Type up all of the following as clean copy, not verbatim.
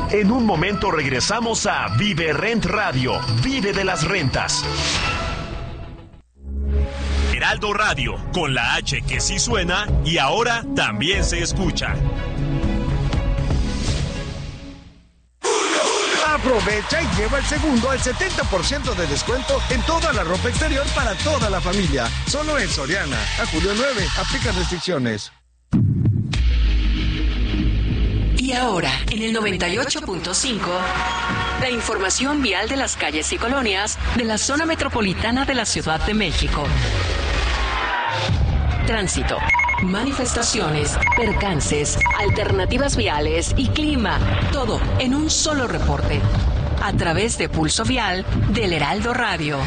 En un momento regresamos a Vive Rent Radio. Vive de las rentas. Heraldo Radio, con la H que sí suena y ahora también se escucha. Aprovecha y lleva el segundo al 70% de descuento en toda la ropa exterior para toda la familia. Solo en Soriana. A julio 9. Aplica restricciones. Y ahora, en el 98.5, la información vial de las calles y colonias de la zona metropolitana de la Ciudad de México. Tránsito, manifestaciones, percances, alternativas viales y clima. Todo en un solo reporte. A través de Pulso Vial del Heraldo Radio.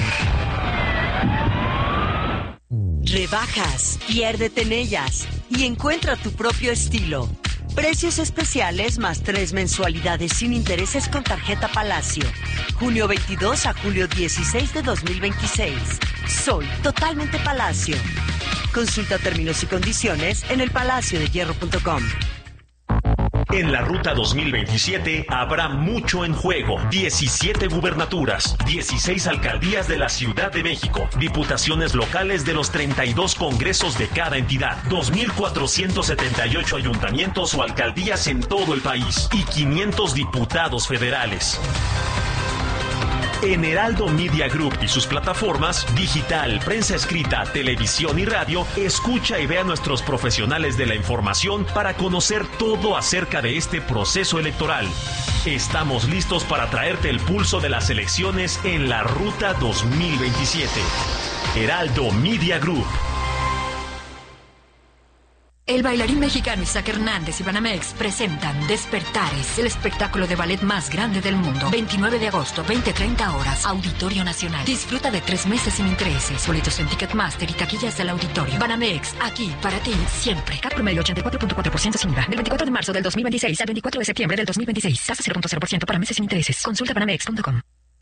Rebajas, piérdete en ellas y encuentra tu propio estilo. Precios especiales más 3 mensualidades sin intereses con tarjeta Palacio. Junio 22 a julio 16 de 2026. Soy totalmente Palacio. Consulta términos y condiciones en elpalaciodehierro.com. En la Ruta 2027 habrá mucho en juego. 17 gubernaturas, 16 alcaldías de la Ciudad de México, diputaciones locales de los 32 congresos de cada entidad, 2,478 ayuntamientos o alcaldías en todo el país y 500 diputados federales. En Heraldo Media Group y sus plataformas, digital, prensa escrita, televisión y radio, escucha y ve a nuestros profesionales de la información para conocer todo acerca de este proceso electoral. Estamos listos para traerte el pulso de las elecciones en la Ruta 2027. Heraldo Media Group. El bailarín mexicano Isaac Hernández y Banamex presentan Despertares, el espectáculo de ballet más grande del mundo. 29 de agosto, 20:30 horas, Auditorio Nacional. Disfruta de 3 meses sin intereses. Boletos en Ticketmaster y taquillas del auditorio. Banamex, aquí para ti, siempre. CAT promedio 84.4% sin IVA. Del 24 de marzo del 2026 al 24 de septiembre del 2026. Tasa 0.0% para meses sin intereses. Consulta banamex.com.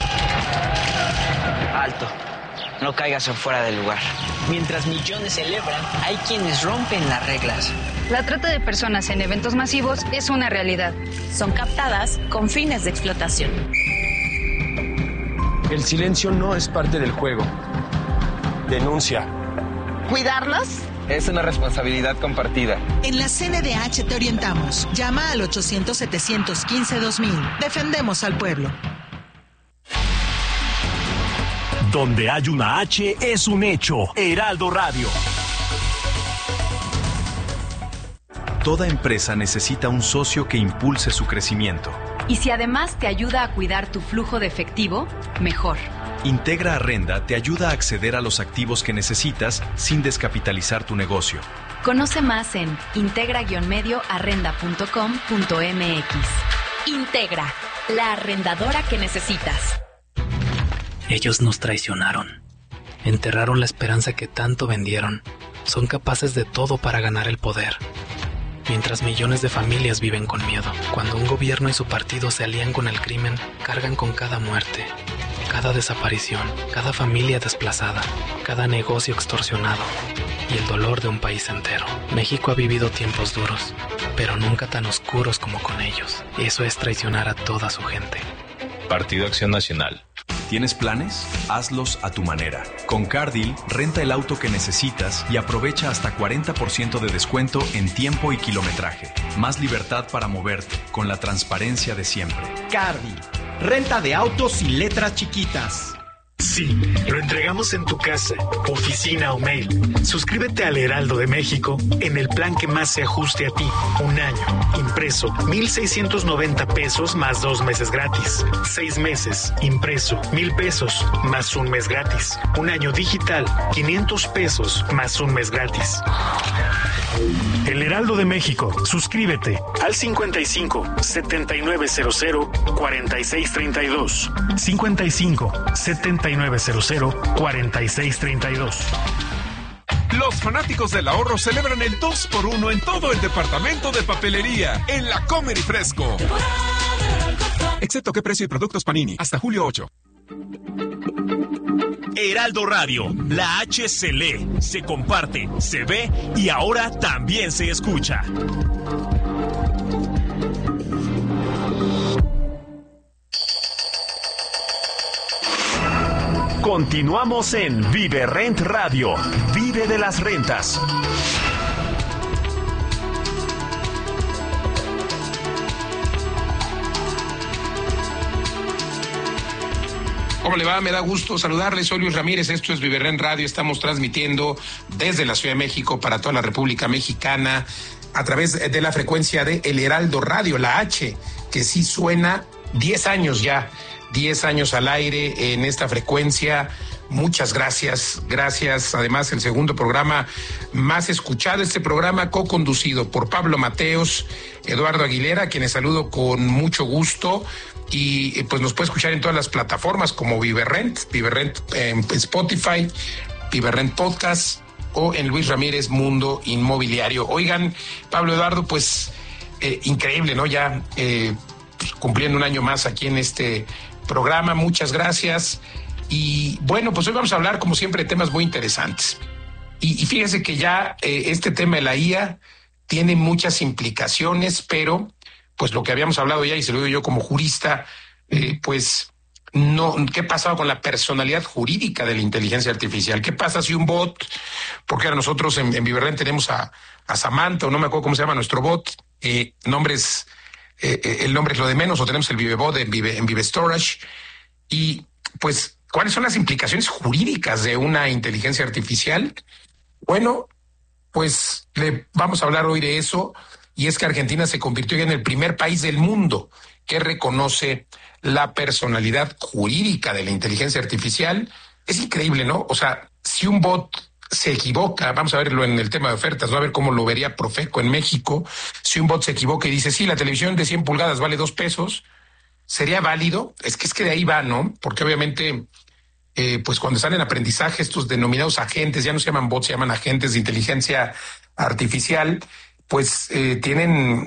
Alto. No caigas en fuera del lugar. Mientras millones celebran, hay quienes rompen las reglas. La trata de personas en eventos masivos es una realidad. Son captadas con fines de explotación. El silencio no es parte del juego. Denuncia. ¿Cuidarlos? Es una responsabilidad compartida. En la CNDH te orientamos. Llama al 800-715-2000. Defendemos al pueblo. Donde hay una H es un hecho. Heraldo Radio. Toda empresa necesita un socio que impulse su crecimiento. Y si además te ayuda a cuidar tu flujo de efectivo, mejor. Integra Arrenda te ayuda a acceder a los activos que necesitas sin descapitalizar tu negocio. Conoce más en integra-medioarrenda.com.mx. Integra, la arrendadora que necesitas. Ellos nos traicionaron. Enterraron la esperanza que tanto vendieron. Son capaces de todo para ganar el poder. Mientras millones de familias viven con miedo. Cuando un gobierno y su partido se alían con el crimen, cargan con cada muerte, cada desaparición, cada familia desplazada, cada negocio extorsionado y el dolor de un país entero. México ha vivido tiempos duros, pero nunca tan oscuros como con ellos. Eso es traicionar a toda su gente. Partido Acción Nacional. ¿Tienes planes? Hazlos a tu manera. Con Cardil, renta el auto que necesitas y aprovecha hasta 40% de descuento en tiempo y kilometraje. Más libertad para moverte, con la transparencia de siempre. Cardil, renta de autos sin letras chiquitas. Sí, lo entregamos en tu casa, oficina o mail. Suscríbete al Heraldo de México en el plan que más se ajuste a ti. Un año, impreso, 1,690 pesos más 2 meses gratis. 6 meses, impreso, 1,000 pesos más 1 mes gratis. Un año digital, 500 pesos más 1 mes gratis. El Heraldo de México. Suscríbete al 55 7900 4632. 55 7900 4632. Los fanáticos del ahorro celebran el 2x1 en todo el departamento de papelería en la Comer y Fresco. Excepto qué precio y productos Panini. Hasta julio 8. Heraldo Radio, la H se lee, se comparte, se ve y ahora también se escucha. Continuamos en Vive Rent Radio. Vive de las rentas. ¿Cómo le va? Me da gusto saludarles. Soy Luis Ramírez, esto es Vive Rent Radio. Estamos transmitiendo desde la Ciudad de México para toda la República Mexicana a través de la frecuencia de El Heraldo Radio, la H, que sí suena 10 años ya, 10 años al aire en esta frecuencia. Muchas gracias, gracias. Además, el segundo programa más escuchado, este programa co-conducido por Pablo Mateos, Eduardo Aguilera, a quienes saludo con mucho gusto. Y pues nos puede escuchar en todas las plataformas como Vive Rent en Spotify, Vive Rent Podcast o en Luis Ramírez Mundo Inmobiliario. Oigan, Pablo, Eduardo, pues increíble, ¿no? Ya pues, cumpliendo un año más aquí en este programa. Muchas gracias. Y bueno, pues hoy vamos a hablar, como siempre, de temas muy interesantes. Y fíjense que ya este tema de la IA tiene muchas implicaciones, pero pues lo que habíamos hablado ya, y se lo digo yo como jurista, pues no, ¿qué pasaba con la personalidad jurídica de la inteligencia artificial? ¿Qué pasa si un bot, porque ahora nosotros en Vive Rent tenemos a Samantha, o no me acuerdo cómo se llama nuestro bot, el nombre es lo de menos, o tenemos el ViveBot en Vive Storage, y pues, ¿cuáles son las implicaciones jurídicas de una inteligencia artificial? Bueno, pues vamos a hablar hoy de eso. Y es que Argentina se convirtió en el primer país del mundo que reconoce la personalidad jurídica de la inteligencia artificial. Es increíble, ¿no? O sea, si un bot se equivoca, vamos a verlo en el tema de ofertas, va a ver cómo lo vería Profeco en México. Si un bot se equivoca y dice, sí, la televisión de 100 pulgadas vale $2, ¿sería válido? Es que de ahí va, ¿no? Porque obviamente, pues cuando están en aprendizaje, estos denominados agentes, ya no se llaman bots, se llaman agentes de inteligencia artificial, pues tienen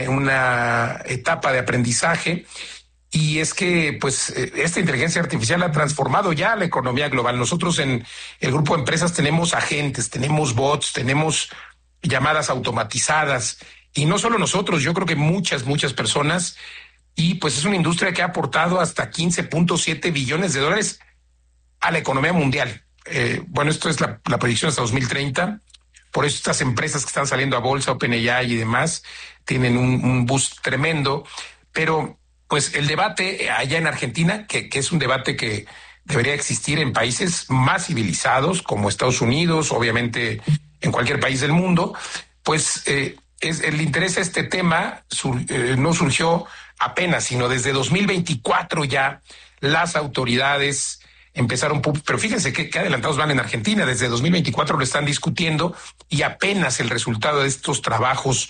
una etapa de aprendizaje, y es que pues esta inteligencia artificial ha transformado ya la economía global. Nosotros en el grupo de empresas tenemos agentes, tenemos bots, tenemos llamadas automatizadas, y no solo nosotros, yo creo que muchas personas, y pues es una industria que ha aportado hasta $15.7 billones a la economía mundial. Bueno, esto es la predicción hasta 2030. Por eso estas empresas que están saliendo a bolsa, OpenAI y demás, tienen un boost tremendo. Pero pues el debate allá en Argentina, que es un debate que debería existir en países más civilizados como Estados Unidos, obviamente en cualquier país del mundo, pues el interés a este tema no surgió apenas, sino desde 2024 ya las autoridades empezaron, pero fíjense qué adelantados van en Argentina. Desde 2024 lo están discutiendo, y apenas el resultado de estos trabajos,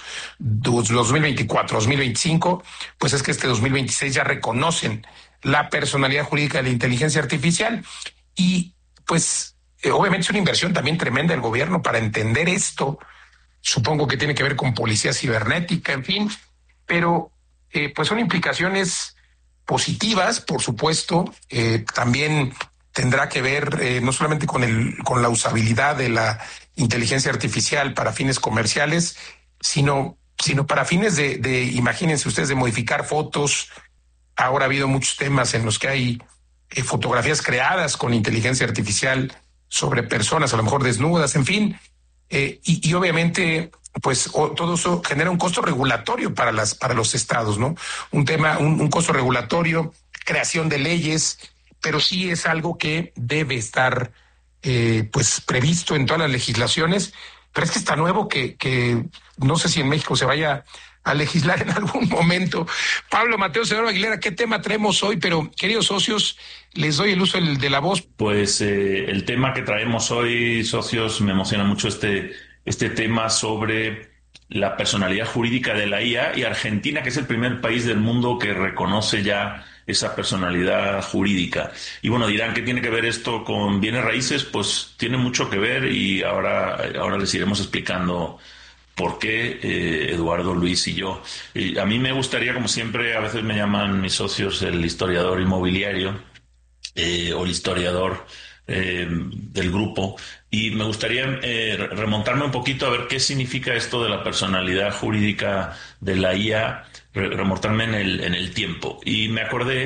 2024, 2025, pues es que este 2026 ya reconocen la personalidad jurídica de la inteligencia artificial. Y pues obviamente es una inversión también tremenda del gobierno para entender esto. Supongo que tiene que ver con policía cibernética, en fin, pero pues son implicaciones positivas, por supuesto. También tendrá que ver no solamente con la usabilidad de la inteligencia artificial para fines comerciales, sino para fines de imagínense ustedes, de modificar fotos. Ahora ha habido muchos temas en los que hay fotografías creadas con inteligencia artificial sobre personas, a lo mejor desnudas, en fin. Y obviamente, pues todo eso genera un costo regulatorio para los estados, ¿no? Un costo regulatorio, creación de leyes, pero sí es algo que debe estar pues previsto en todas las legislaciones. Pero es que está nuevo que no sé si en México se vaya a legislar en algún momento. Pablo Mateos, Eduardo Aguilera, ¿qué tema traemos hoy? Pero, queridos socios, les doy el uso de la voz. Pues el tema que traemos hoy, socios, me emociona mucho este tema sobre la personalidad jurídica de la IA, y Argentina, que es el primer país del mundo que reconoce ya esa personalidad jurídica. Y bueno, dirán, ¿qué tiene que ver esto con bienes raíces? Pues tiene mucho que ver, y ahora les iremos explicando por qué, Eduardo, Luis y yo. A mí me gustaría, como siempre, a veces me llaman mis socios el historiador inmobiliario o el historiador del grupo, y me gustaría remontarme un poquito a ver qué significa esto de la personalidad jurídica de la IA, remontarme en el tiempo. Y me acordé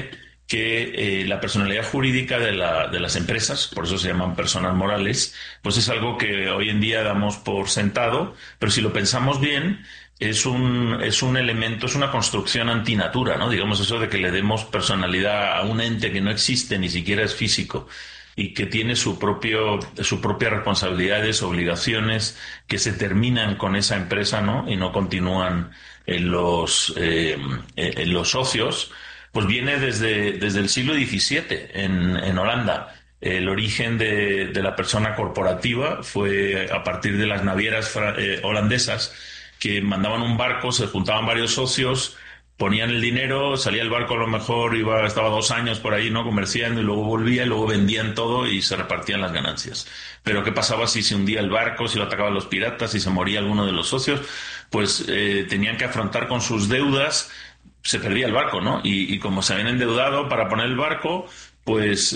que la personalidad jurídica de las empresas, por eso se llaman personas morales, pues es algo que hoy en día damos por sentado, pero si lo pensamos bien, es un elemento, es una construcción antinatura, ¿no? Digamos eso de que le demos personalidad a un ente que no existe, ni siquiera es físico, y que tiene sus propias responsabilidades, obligaciones, que se terminan con esa empresa, ¿no? Y no continúan en los socios. Pues viene desde el siglo XVII en Holanda. El origen de la persona corporativa fue a partir de las navieras holandesas, que mandaban un barco, se juntaban varios socios, ponían el dinero, salía el barco, a lo mejor estaba 2 años por ahí, ¿no?, comerciando, y luego volvía y luego vendían todo y se repartían las ganancias. Pero ¿qué pasaba si se hundía el barco, si lo atacaban los piratas, si se moría alguno de los socios? Pues tenían que afrontar con sus deudas. Se perdía el barco, ¿no? Y como se habían endeudado para poner el barco, pues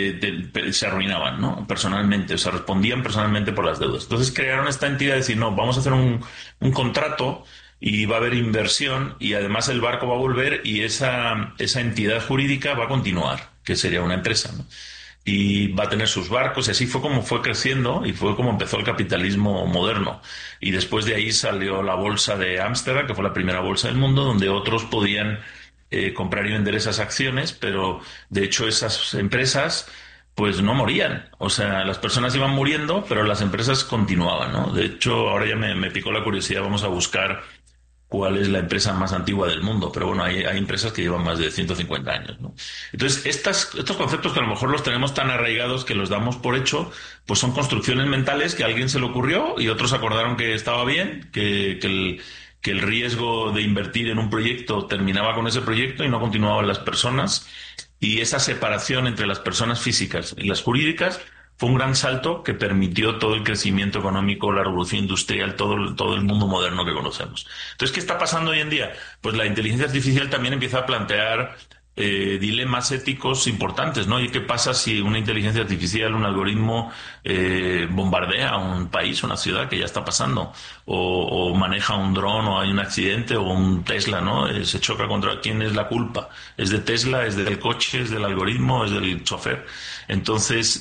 se arruinaban, ¿no? Personalmente, o sea, respondían personalmente por las deudas. Entonces crearon esta entidad de decir, no, vamos a hacer un contrato y va a haber inversión y además el barco va a volver y esa entidad jurídica va a continuar, que sería una empresa, ¿no? Y va a tener sus barcos, y así fue como fue creciendo y fue como empezó el capitalismo moderno. Y después de ahí salió la bolsa de Ámsterdam, que fue la primera bolsa del mundo, donde otros podían comprar y vender esas acciones, pero de hecho esas empresas pues no morían. O sea, las personas iban muriendo, pero las empresas continuaban, ¿no? De hecho, ahora ya me picó la curiosidad, vamos a buscar cuál es la empresa más antigua del mundo, pero bueno, hay empresas que llevan más de 150 años, ¿no? Entonces, estos conceptos que a lo mejor los tenemos tan arraigados que los damos por hecho, pues son construcciones mentales que a alguien se le ocurrió y otros acordaron que estaba bien, que el riesgo de invertir en un proyecto terminaba con ese proyecto y no continuaban las personas, y esa separación entre las personas físicas y las jurídicas fue un gran salto que permitió todo el crecimiento económico, la revolución industrial, todo el mundo moderno que conocemos. Entonces, ¿qué está pasando hoy en día? Pues la inteligencia artificial también empieza a plantear dilemas éticos importantes, ¿no? ¿Y qué pasa si una inteligencia artificial, un algoritmo bombardea a un país, una ciudad, que ya está pasando? O maneja un dron, o hay un accidente, o un Tesla, ¿no? Se choca contra... ¿Quién es la culpa? ¿Es de Tesla? ¿Es del coche? ¿Es del algoritmo? ¿Es del chofer? Entonces,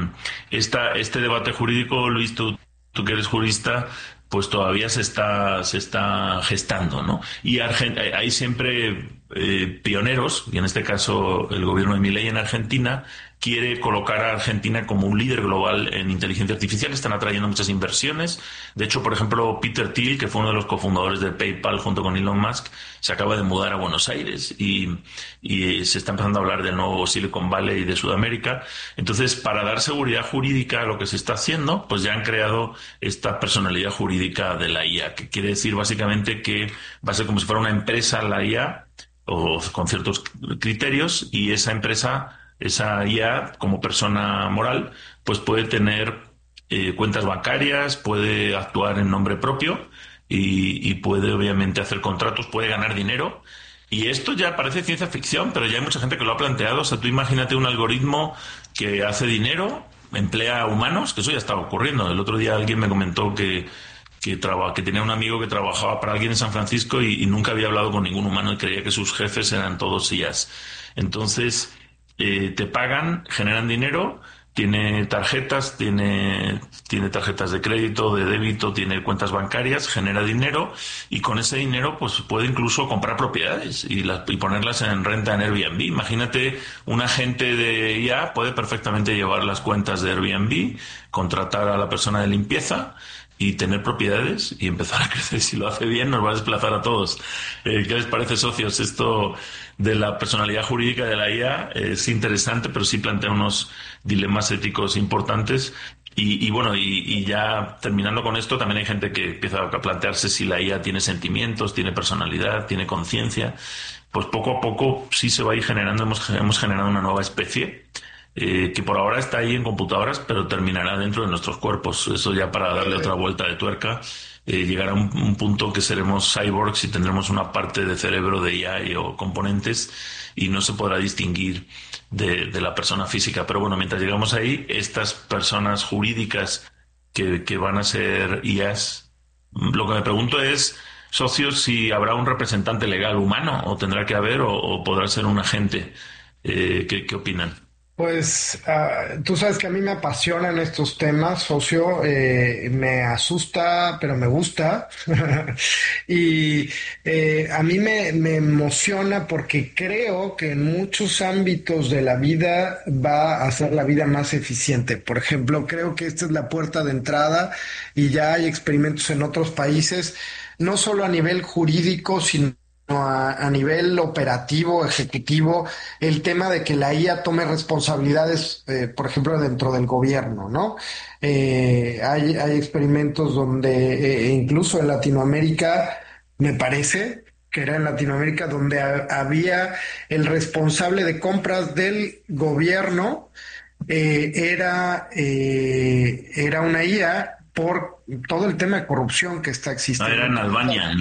este debate jurídico, Luis, tú que eres jurista, pues todavía se está gestando, ¿no? Y hay siempre pioneros, y en este caso el gobierno de Milei en Argentina quiere colocar a Argentina como un líder global en inteligencia artificial. Están atrayendo muchas inversiones. De hecho, por ejemplo, Peter Thiel, que fue uno de los cofundadores de PayPal junto con Elon Musk, se acaba de mudar a Buenos Aires y se está empezando a hablar del nuevo Silicon Valley de Sudamérica. Entonces, para dar seguridad jurídica a lo que se está haciendo, pues ya han creado esta personalidad jurídica de la IA, que quiere decir básicamente que va a ser como si fuera una empresa la IA, o con ciertos criterios, y esa empresa, esa IA como persona moral, pues puede tener cuentas bancarias, puede actuar en nombre propio y puede obviamente hacer contratos, puede ganar dinero. Y esto ya parece ciencia ficción, pero ya hay mucha gente que lo ha planteado. O sea, tú imagínate un algoritmo que hace dinero, emplea humanos, que eso ya está ocurriendo. El otro día alguien me comentó que tenía un amigo que trabajaba para alguien en San Francisco y nunca había hablado con ningún humano y creía que sus jefes eran todos IAs. Entonces, te pagan, generan dinero, tiene tarjetas, tiene tarjetas de crédito, de débito, tiene cuentas bancarias, genera dinero, y con ese dinero pues puede incluso comprar propiedades y ponerlas en renta en Airbnb. Imagínate, un agente de IA puede perfectamente llevar las cuentas de Airbnb, contratar a la persona de limpieza y tener propiedades y empezar a crecer. Si lo hace bien, nos va a desplazar a todos. ¿Qué les parece, socios? Esto de la personalidad jurídica de la IA es interesante, pero sí plantea unos dilemas éticos importantes. Y bueno, y ya terminando con esto, también hay gente que empieza a plantearse si la IA tiene sentimientos, tiene personalidad, tiene conciencia. Pues poco a poco sí se va a ir generando, hemos generado una nueva especie que por ahora está ahí en computadoras, pero terminará dentro de nuestros cuerpos. Eso ya, para darle otra vuelta de tuerca, llegará a un punto que seremos cyborgs y tendremos una parte de cerebro de IA o componentes, y no se podrá distinguir de la persona física. Pero bueno, mientras llegamos ahí, estas personas jurídicas que van a ser IAs, lo que me pregunto es, socios, si habrá un representante legal humano, o tendrá que haber, o podrá ser un agente ¿Qué opinan? Pues tú sabes que a mí me apasionan estos temas, socio, me asusta, pero me gusta. Y a mí me emociona porque creo que en muchos ámbitos de la vida va a hacer la vida más eficiente. Por ejemplo, creo que esta es la puerta de entrada y ya hay experimentos en otros países, no solo a nivel jurídico, sino a nivel operativo, ejecutivo, el tema de que la IA tome responsabilidades, por ejemplo, dentro del gobierno, ¿no? Hay experimentos donde, incluso en Latinoamérica, me parece que era en Latinoamérica, donde había el responsable de compras del gobierno, era una IA por todo el tema de corrupción que está existiendo. Era en Albania,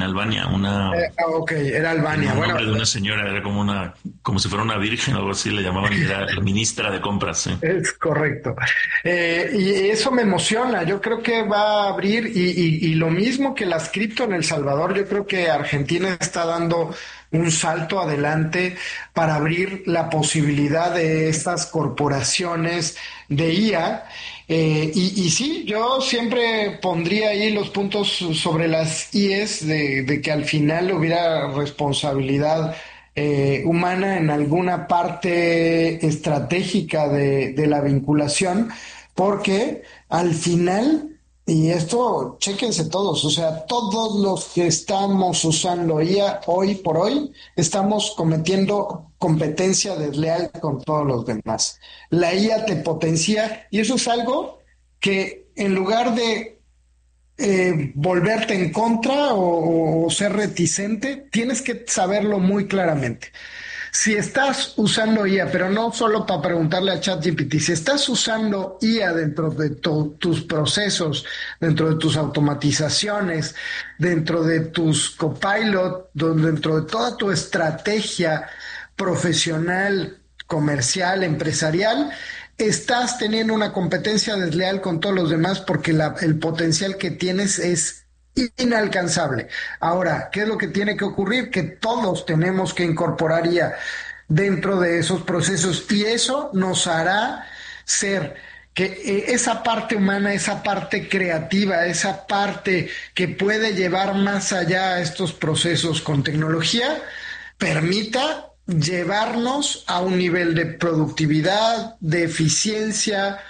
ok, era Albania. El nombre de una señora, era como si fuera una virgen o algo así, le llamaban, y era la ministra de compras. ¿Sí? Es correcto. Y eso me emociona, yo creo que va a abrir, y lo mismo que las cripto en El Salvador, yo creo que Argentina está dando un salto adelante para abrir la posibilidad de estas corporaciones de IA. Y sí, yo siempre pondría ahí los puntos sobre las IES de que al final hubiera responsabilidad humana en alguna parte estratégica de la vinculación, porque al final, y esto, chéquense todos, o sea, todos los que estamos usando IA hoy por hoy, estamos cometiendo competencia desleal con todos los demás. La IA te potencia, y eso es algo que en lugar de volverte en contra o ser reticente, tienes que saberlo muy claramente. Si estás usando IA, pero no solo para preguntarle a ChatGPT, si estás usando IA dentro de tus procesos, dentro de tus automatizaciones, dentro de tus copilot, dentro de toda tu estrategia profesional, comercial, empresarial, estás teniendo una competencia desleal con todos los demás porque el potencial que tienes es inalcanzable. Ahora, ¿qué es lo que tiene que ocurrir? Que todos tenemos que incorporar IA dentro de esos procesos, y eso nos hará ser que esa parte humana, esa parte creativa, esa parte que puede llevar más allá a estos procesos con tecnología, permita llevarnos a un nivel de productividad, de eficiencia,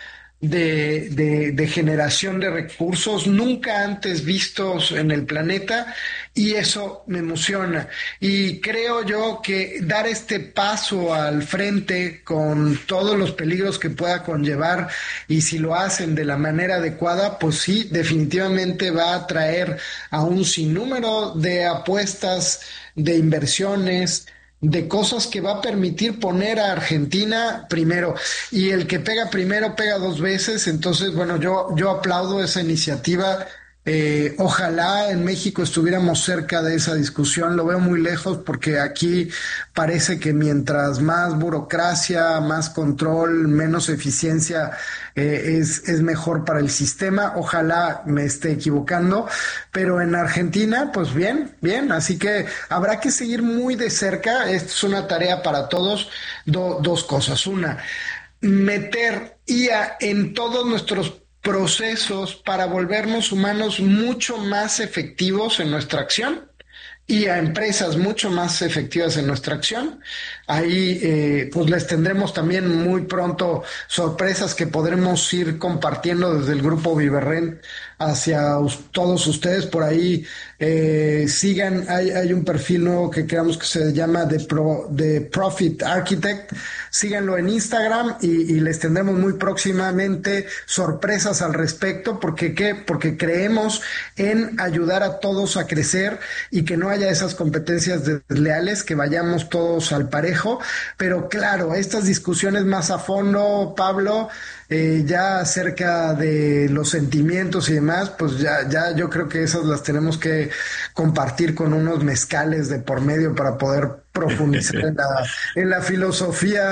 de generación de recursos nunca antes vistos en el planeta, y eso me emociona. Y creo yo que dar este paso al frente con todos los peligros que pueda conllevar, y si lo hacen de la manera adecuada, pues sí, definitivamente va a traer a un sinnúmero de apuestas, de inversiones, de cosas que va a permitir poner a Argentina primero, y el que pega primero pega dos veces. Entonces, bueno, yo aplaudo esa iniciativa. Ojalá en México estuviéramos cerca de esa discusión. Lo veo muy lejos porque aquí parece que mientras más burocracia, más control, menos eficiencia, es mejor para el sistema. Ojalá me esté equivocando, pero en Argentina, pues bien, así que habrá que seguir muy de cerca. Esta es una tarea para todos. Dos cosas. Una, meter IA en todos nuestros procesos para volvernos humanos mucho más efectivos en nuestra acción, y a empresas mucho más efectivas en nuestra acción. Ahí pues les tendremos también muy pronto sorpresas que podremos ir compartiendo desde el grupo Viverrent hacia todos ustedes. Por ahí sigan, hay un perfil nuevo que creamos que se llama The Profit Architect. Síganlo en Instagram y les tendremos muy próximamente sorpresas al respecto, porque creemos en ayudar a todos a crecer y que no haya esas competencias desleales, que vayamos todos al parejo. Pero claro, estas discusiones más a fondo, Pablo, ya acerca de los sentimientos y demás, pues ya yo creo que esas las tenemos que compartir con unos mezcales de por medio para poder profundizar en la filosofía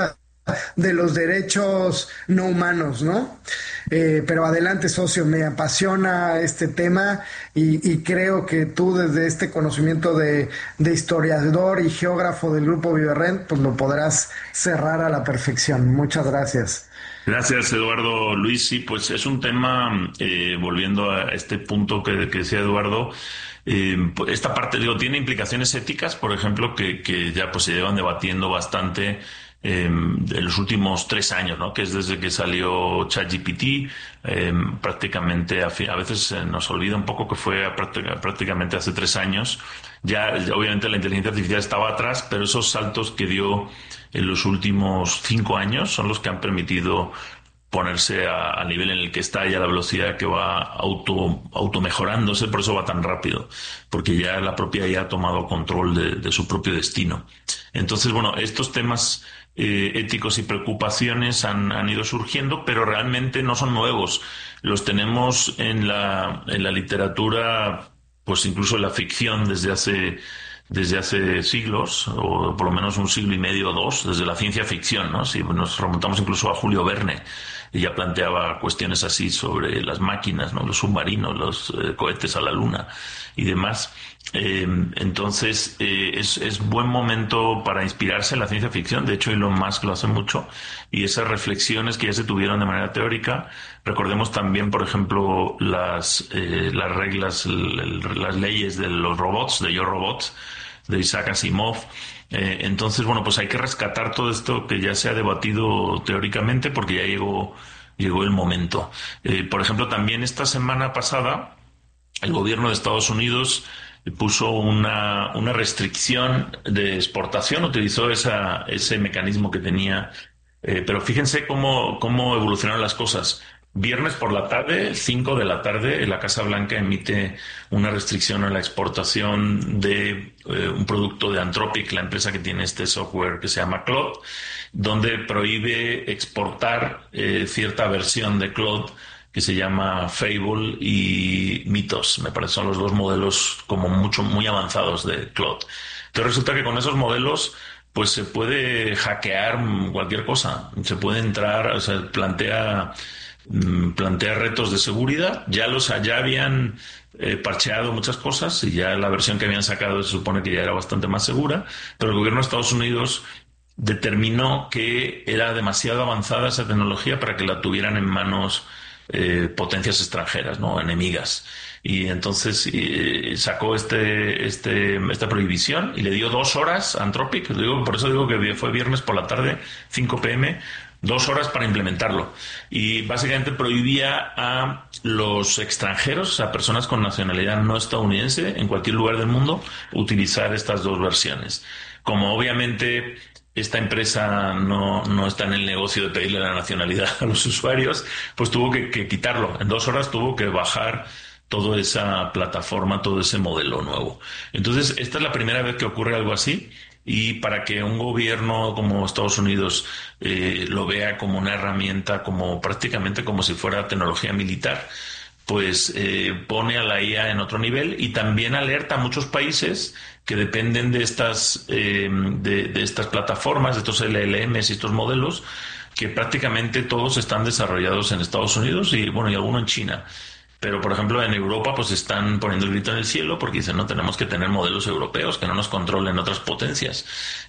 de los derechos no humanos, ¿no? Pero adelante, socio, me apasiona este tema y creo que tú, desde este conocimiento de historiador y geógrafo del Grupo Viverren, pues lo podrás cerrar a la perfección. Muchas gracias. Gracias, Eduardo. Luis, sí, pues es un tema, volviendo a este punto que decía Eduardo, esta parte, tiene implicaciones éticas, por ejemplo, que ya pues se llevan debatiendo bastante en los últimos 3 años, ¿no? Que es desde que salió ChatGPT, prácticamente a veces nos olvida un poco que fue prácticamente hace 3 años. Ya obviamente la inteligencia artificial estaba atrás, pero esos saltos que dio en los últimos 5 años son los que han permitido ponerse al nivel en el que está y a la velocidad que va automejorándose, por eso va tan rápido, porque ya la propia IA ha tomado control de su propio destino. Entonces, bueno, estos temas éticos y preocupaciones han ido surgiendo, pero realmente no son nuevos. Los tenemos en la literatura, pues incluso en la ficción desde hace siglos, o por lo menos 1 siglo y medio o 2, desde la ciencia ficción, ¿no? Si nos remontamos incluso a Julio Verne, y ya planteaba cuestiones así sobre las máquinas, ¿no? Los submarinos, los cohetes a la luna y demás. Entonces, es buen momento para inspirarse en la ciencia ficción. De hecho, Elon Musk lo hace mucho, y esas reflexiones que ya se tuvieron de manera teórica. Recordemos también, por ejemplo, las reglas, las leyes de los robots, de Yo Robot, de Isaac Asimov. Entonces, bueno, pues hay que rescatar todo esto que ya se ha debatido teóricamente, porque ya llegó el momento. Por ejemplo, también esta semana pasada, el gobierno de Estados Unidos puso una restricción de exportación, utilizó ese mecanismo que tenía, pero fíjense cómo evolucionaron las cosas. Viernes por la tarde, 5 de la tarde, la Casa Blanca emite una restricción a la exportación de un producto de Anthropic, la empresa que tiene este software que se llama Claude, donde prohíbe exportar cierta versión de Claude que se llama Fable y Mythos. Me parece son los 2 modelos como muy avanzados de Claude. Entonces resulta que con esos modelos pues se puede hackear cualquier cosa, se puede entrar, o sea, plantea retos de seguridad. Ya habían parcheado muchas cosas, y ya la versión que habían sacado se supone que ya era bastante más segura, pero el gobierno de Estados Unidos determinó que era demasiado avanzada esa tecnología para que la tuvieran en manos potencias extranjeras, ¿no? Enemigas. Y entonces sacó esta prohibición y le dio 2 horas a Anthropic. Por eso digo que fue viernes por la tarde, 5 p.m., 2 horas para implementarlo. Y básicamente prohibía a los extranjeros, a personas con nacionalidad no estadounidense, en cualquier lugar del mundo, utilizar estas 2 versiones. Como obviamente esta empresa no está en el negocio de pedirle la nacionalidad a los usuarios, pues tuvo que quitarlo. En 2 horas tuvo que bajar toda esa plataforma, todo ese modelo nuevo. Entonces, esta es la primera vez que ocurre algo así. Y para que un gobierno como Estados Unidos lo vea como una herramienta, prácticamente como si fuera tecnología militar, pues pone a la IA en otro nivel, y también alerta a muchos países que dependen de estas plataformas, de estos LLMs y estos modelos, que prácticamente todos están desarrollados en Estados Unidos y alguno en China. Pero, por ejemplo, en Europa pues están poniendo el grito en el cielo, porque dicen, no, tenemos que tener modelos europeos que no nos controlen otras potencias.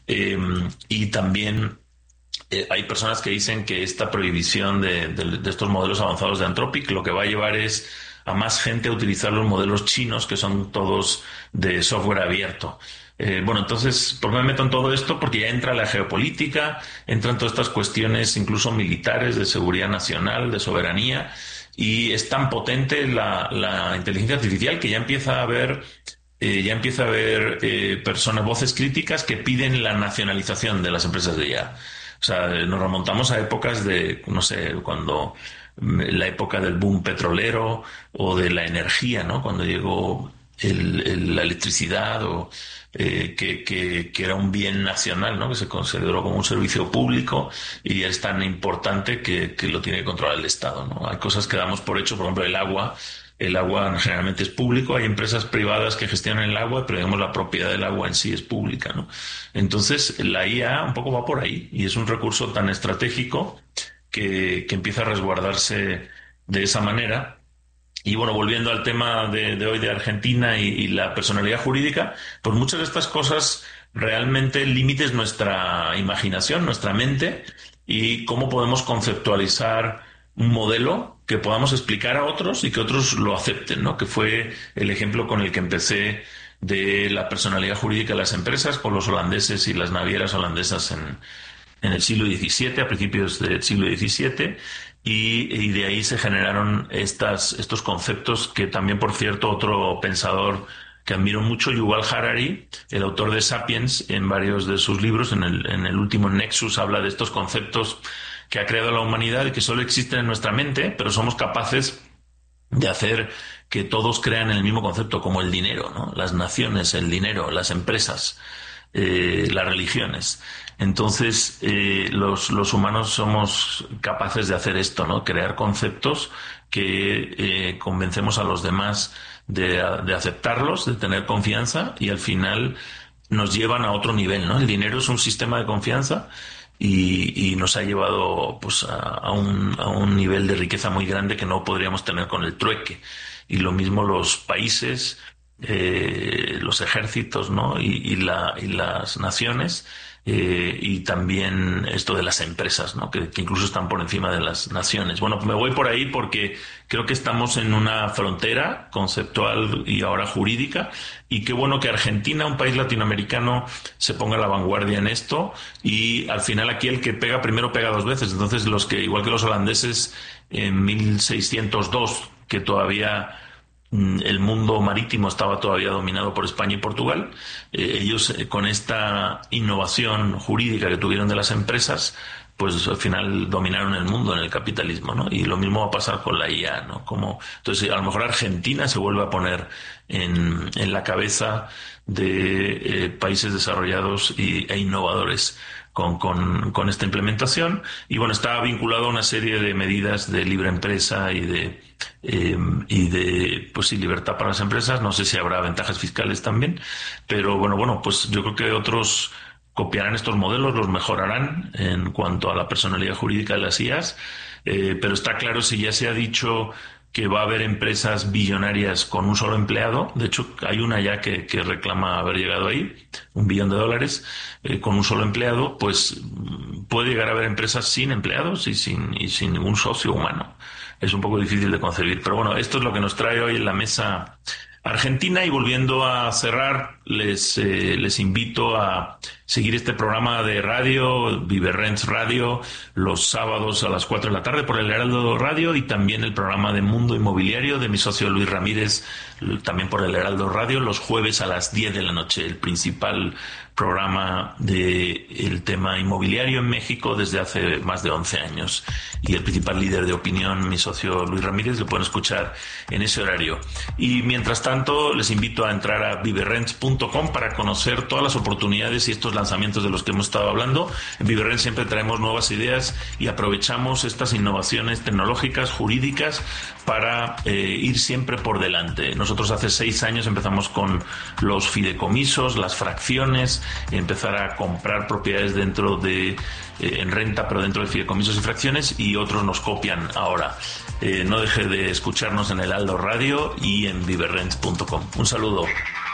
Y también hay personas que dicen que esta prohibición de estos modelos avanzados de Anthropic lo que va a llevar es a más gente a utilizar los modelos chinos, que son todos de software abierto. Entonces, ¿por qué me meto en todo esto? Porque ya entra la geopolítica, entran todas estas cuestiones incluso militares, de seguridad nacional, de soberanía. Y es tan potente la inteligencia artificial que ya empieza a haber personas, voces críticas que piden la nacionalización de las empresas de IA. O sea, nos remontamos a épocas de, no sé, cuando la época del boom petrolero o de la energía, ¿no? Cuando llegó la electricidad, o que era un bien nacional, ¿no? Que se consideró como un servicio público y es tan importante que lo tiene que controlar el Estado, ¿no? Hay cosas que damos por hecho, por ejemplo, el agua. el agua generalmente es público. Hay empresas privadas que gestionan el agua, pero digamos la propiedad del agua en sí es pública, ¿no? Entonces la IA un poco va por ahí y es un recurso tan estratégico que empieza a resguardarse de esa manera. Y bueno, volviendo al tema de hoy de Argentina y la personalidad jurídica, pues muchas de estas cosas realmente el límite es nuestra imaginación, nuestra mente, y cómo podemos conceptualizar un modelo que podamos explicar a otros y que otros lo acepten, ¿no? Que fue el ejemplo con el que empecé de la personalidad jurídica de las empresas, con los holandeses y las navieras holandesas en el siglo XVII, a principios del siglo XVII, y de ahí se generaron estos conceptos que también, por cierto, otro pensador que admiro mucho, Yuval Harari, el autor de Sapiens, en varios de sus libros, en el último Nexus, habla de estos conceptos que ha creado la humanidad y que solo existen en nuestra mente, pero somos capaces de hacer que todos crean el mismo concepto, como el dinero, ¿no? Las naciones, el dinero, las empresas, las religiones. Entonces, los humanos somos capaces de hacer esto, ¿no? Crear conceptos que convencemos a los demás de aceptarlos, de tener confianza, y al final nos llevan a otro nivel, ¿no? El dinero es un sistema de confianza y nos ha llevado pues a un nivel de riqueza muy grande que no podríamos tener con el trueque. Y lo mismo los países, los ejércitos, ¿no? y las naciones, y también esto de las empresas, ¿no? Que incluso están por encima de las naciones. Bueno, me voy por ahí porque creo que estamos en una frontera conceptual y ahora jurídica, y qué bueno que Argentina, un país latinoamericano, se ponga a la vanguardia en esto, y al final aquí el que pega primero pega dos veces. Entonces los que, igual que los holandeses en 1602, que todavía el mundo marítimo estaba todavía dominado por España y Portugal, ellos con esta innovación jurídica que tuvieron de las empresas, pues al final dominaron el mundo en el capitalismo, ¿no? Y lo mismo va a pasar con la IA, ¿no? Entonces a lo mejor Argentina se vuelve a poner en la cabeza de países desarrollados e innovadores con esta implementación. Y bueno, está vinculado a una serie de medidas de libre empresa y de pues sí, libertad para las empresas. No sé si habrá ventajas fiscales también, pero bueno, pues yo creo que otros copiarán estos modelos, los mejorarán en cuanto a la personalidad jurídica de las IAs, pero está claro, si ya se ha dicho que va a haber empresas billonarias con un solo empleado. De hecho, hay una ya que reclama haber llegado ahí, $1 billón, con un solo empleado. Pues puede llegar a haber empresas sin empleados y sin ningún socio humano. Es un poco difícil de concebir. Pero bueno, esto es lo que nos trae hoy en la mesa Argentina. Y volviendo a cerrar, les invito a seguir este programa de radio, Viverrents Radio, los sábados a las 4 de la tarde por el Heraldo Radio, y también el programa de Mundo Inmobiliario de mi socio Luis Ramírez, también por el Heraldo Radio, los jueves a las 10 de la noche, el principal programa del tema inmobiliario en México desde hace más de 11 años. Y el principal líder de opinión, mi socio Luis Ramírez, lo pueden escuchar en ese horario. Y mientras tanto, les invito a entrar a viverrents.com para conocer todas las oportunidades y estos lanzamientos de los que hemos estado hablando. En Viverrents siempre traemos nuevas ideas y aprovechamos estas innovaciones tecnológicas, jurídicas, para ir siempre por delante. Nosotros hace 6 años empezamos con los fideicomisos, las fracciones, empezar a comprar propiedades dentro de en renta, pero dentro de fideicomisos y fracciones, y otros nos copian ahora. No deje de escucharnos en el Heraldo Radio y en viverrents.com. Un saludo.